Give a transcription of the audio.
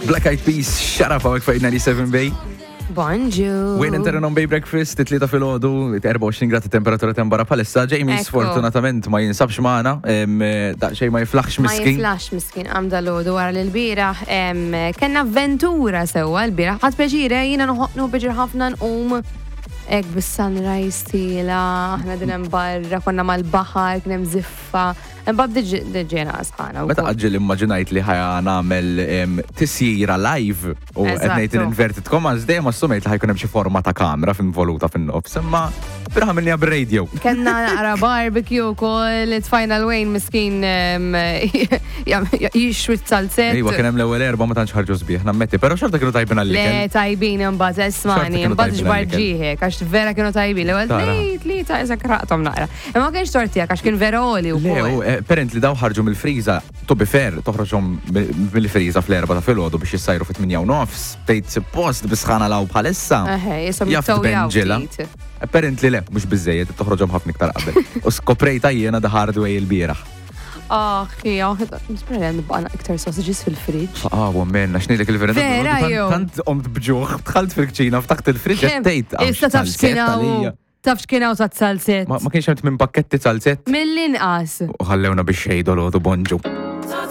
Black Eyed Peas, Shut Up għawek fejn 97 Bay. Bonjour. Wayne Internon Bay Breakfast, it-tlieta fil-ħodu, 24 grad temperatura tembara palissa. Jamie sfortunatament ma jinsabx maħna, xej ma jiflaħx miskin. Ma jiflaħx miskin, għamda l-ħodu għara l-bira. Kenna avventura sewa l-bira. Għad peġire, jina nuħu peġir ħafna n-um. Ek bis-sunrise tila, ħna dinem barra, konna mal-bahar, kienem ziffa. Mbab diġġena għasħana. Meta għadġil immaġinajt li ħajja namel tisjira live u għednejt in-inverted commas, dejjem assumejt li ħajkun hemm xi forma ta' kamera f'involuta fin-nofs, imma bira ħamilni b'radio. Kenna naqra barbecue kol, it-final Wayne miskin jixwit salzet. Iwa kien hemm l-ewwel erba' ma tantx ħarġu sbieħ, nammetti, però xorta kienu tajbin għall-ikel. Le tajbin imbagħad esmani, imbagħad ġbarġieħek għax vera kienu tajbin. L-ewwel tlieta eżek raqthom naqra. Imma kienx tortijak għax kien vera oli wkoll. Parent li daw ħarġu mill-friża, to be fair, toħroġhom mill-friża fl-erba ta' filgħodu biex jissajru fit-8 nofs, tgħid suppost bisħana law bħalissa. Jaf benġila. Parent li le, mhux biżejjed, toħroġhom ħafna iktar qabel. U skoprejta jiena da hard way il-bieraħ. Nispera nibqana iktar sausages fil-fridġ. Wammenna, xnilek il-verenda. Vera, jow. Tant omt bġuħ, tħalt fil-kċina, ftaħt il-fridġ, tgħid. Issa tafx kienaw ta' salzet. Ma kienx hemm minn pakketti salzet. Mill-inqas. U ħallewna biex xejdu l-għodu bonġu.